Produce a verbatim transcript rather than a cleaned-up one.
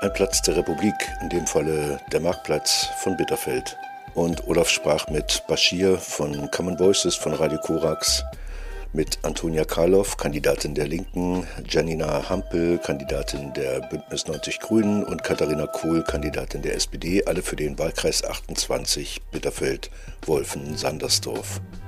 ein Platz der Republik, in dem Falle der Marktplatz von Bitterfeld. Und Olaf sprach mit Bashir von Common Voices von Radio Korax, mit Antonia Karloff, Kandidatin der Linken, Janina Hampel, Kandidatin der Bündnis neunzig Grünen und Katharina Kohl, Kandidatin der S P D, alle für den Wahlkreis achtundzwanzig Bitterfeld-Wolfen-Sandersdorf.